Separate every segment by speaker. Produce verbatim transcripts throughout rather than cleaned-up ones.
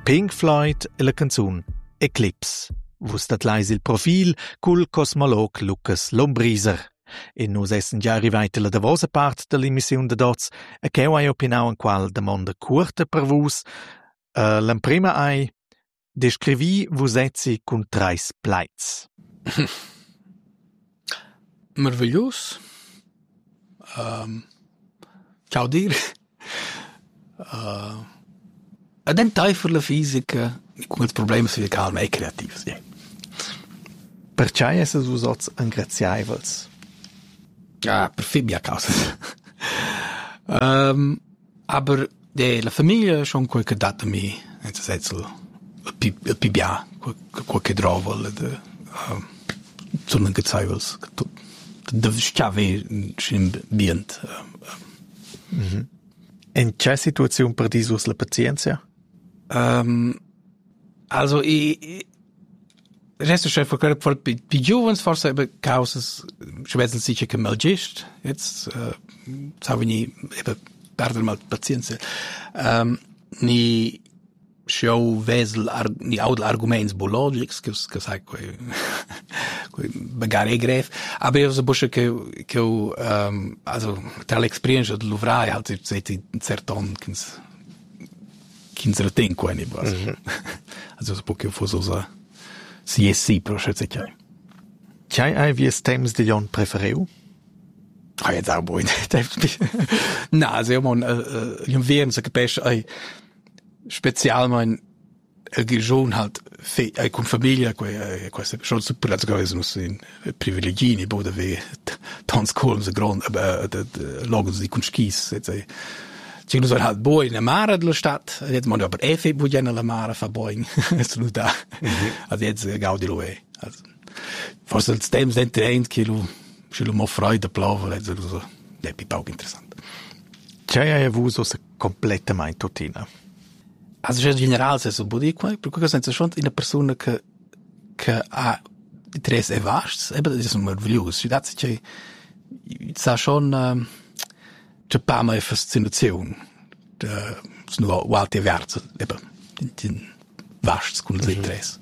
Speaker 1: Pink Floyd e la canzun Eclipse. Vus dat lais il profil cul cosmolog Lucas Lombriser. E nus essen già arrivati alla davosa part dell'emissione de dots e che hai opinau in qual domanda curta per vus. Uh, L'emprima hai descrivi vus etzi con trais plaits.
Speaker 2: Meravigliós. Um, ciao dir. Uh, ed en per la fisica con il problema fisicale ma è creativo. Yeah.
Speaker 1: Perciò esses vus ots ingraziaivels?
Speaker 2: Ja, per Fibia causa. um, aber de, la famiglia schon qualche data mi, nel senso il, il Pibia, qualche drovel, de, um, sono ingraziaivels, da schiave in bient.
Speaker 1: Mhm. In c'è situazione per disus la pazienza?
Speaker 2: Um, also, i, Resto schon vor vor die Juvens forse aber causas schwesen sicher che malgist jetzt äh, sagen wir eben perder mal pazienza ähm ni show vesel ar, ni aud arguments biologics che che sai quei quei bagare gref aber io so busche che che ähm also tra l'esperienza del Louvre halt seit in certon kins kins retin quasi was also so poche fosse so sì e sì, però c'è c'è.
Speaker 1: C'hai hai vies temps de jon prefereu?
Speaker 2: Ah, jetzt auch boin. Na, also ja man, äh, jom wären so gepesch, ei, spezial mein, el gijon halt, fe, ei, con famiglia, que, questo è schon super, also gewesen, nus in privilegini, boda ve, tans colm so grand, aber, de, de, logen sie con skis, jetzt ei, Ci sono halt boi in mare della stadt, jetzt man aber efe bu ja nella mare fa boing, ist nur da. Also jetzt gaudi lo e. Also forse il stem sente ein kilo, ci lo mo freude plauvel, also so, è più interessant.
Speaker 1: C'hai hai avuto se completamente totina.
Speaker 2: Also in general se so budi qua, per questo senza schon una persona che che ha interesse e vasts, e beh, sono meraviglioso, si dà che sa schon um, c'è pa mai fascinazione da sono alte verze eben den vasts con le interesse.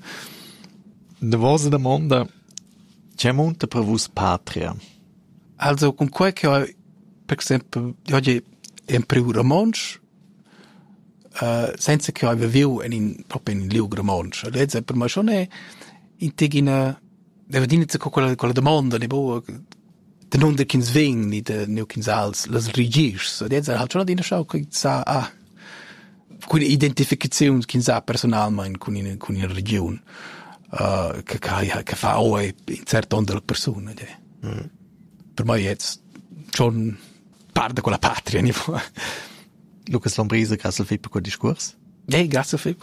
Speaker 1: Da vosa domanda c'è monta per vus patria.
Speaker 2: Also con quel che per esempio oggi in più romansch uh, senza che io vivo in proprio in liu romansch. Adesso per me schon è in tegina devo dire con quella quella domanda ne boh de non de kins ving ni de neu kins als las regis adesso halt schon in schau che sa ah con identificazione kins sa personal mein con in con in region uh, che che che fa o in certo andere persone de mm. Per me jetzt schon parte con la patria ni
Speaker 1: Lucas Lombriser, grazie per quel discorso.
Speaker 2: Eh, grazie Fip.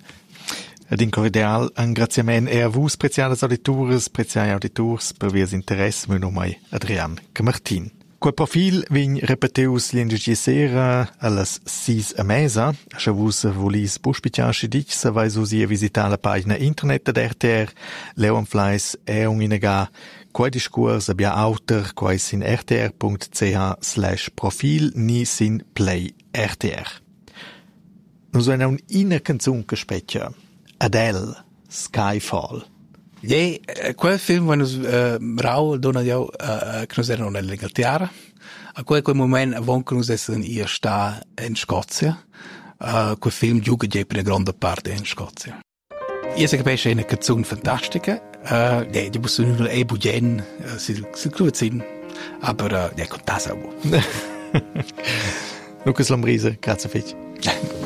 Speaker 1: Ed in cordial ringraziamento e a vus preziadas auditores, preziai auditors per vies interesse mo nomai Adrian Camartin. Quel profil vin repeteus l'endegia sera allas sis a mesa, a vus volis buspiciasci dic se vais usi a visitar la pagina internet de R T R, Leonfleis e un inega quai discurs abbia autor quai sin rtr.ch slash profil ni sin play R T R. Nus ein un ina canzun che specchia. Adele, Skyfall.
Speaker 2: Yeah, quel film quando uh, Raul dona jau uh, che nos erano nell'Inghilterra. A quel quel moment avon che nos essen ia sta in Scozia. Uh, quel film giuga je per una grande parte in Scozia. Io se capisce una canzone fantastica. Uh, yeah, di busso nur e bugen, uh, si si cruet sin. Aber uh, ja, con tasa.
Speaker 1: Lucas Lombriser, grazie fich.